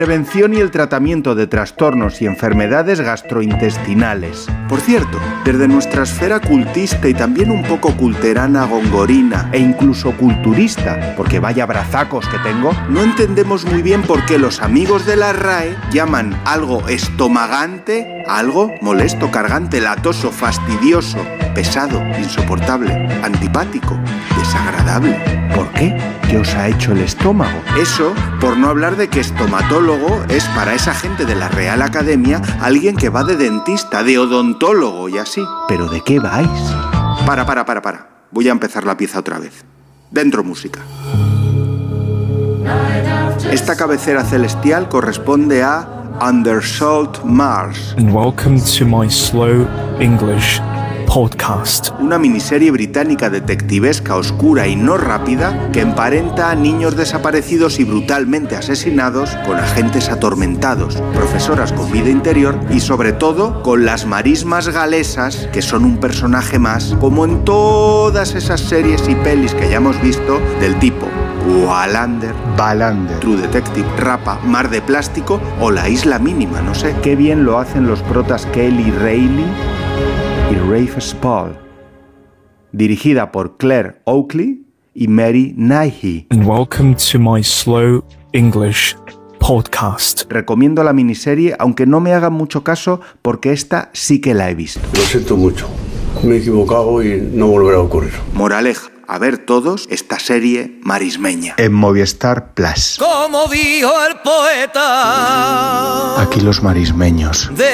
Prevención y el tratamiento de trastornos y enfermedades gastrointestinales. Por cierto, desde nuestra esfera cultista y también un poco culterana, gongorina e incluso culturista, porque vaya brazacos que tengo, no entendemos muy bien por qué los amigos de la RAE llaman algo estomagante a algo molesto, cargante, latoso, fastidioso, pesado, insoportable, antipático, desagradable. ¿Por qué? ¿Qué os ha hecho el estómago? Eso, por no hablar de que estomatólogo es para esa gente de la Real Academia alguien que va de dentista, de odontólogo y así. ¿Pero de qué vais? Para. Voy a empezar la pieza otra vez. Dentro música. Esta cabecera celestial corresponde a Under Salt Mars. And welcome to my slow English podcast. Una miniserie británica detectivesca, oscura y no rápida que emparenta a niños desaparecidos y brutalmente asesinados con agentes atormentados, profesoras con vida interior y sobre todo con las marismas galesas, que son un personaje más, como en todas esas series y pelis que ya hemos visto del tipo Wallander, True Detective, Rapa, Mar de Plástico o La Isla Mínima, no sé. Qué bien lo hacen los protas Kelly Reilly y Rafe Spall. Dirigida por Claire Oakley y Mary Nighy. And welcome to my slow English podcast. Recomiendo la miniserie, aunque no me hagan mucho caso, porque esta sí que la he visto. Lo siento mucho. Me he equivocado y no volverá a ocurrir. Moraleja, a ver todos esta serie marismeña. En Movistar Plus. Como dijo el poeta, Aquí los marismeños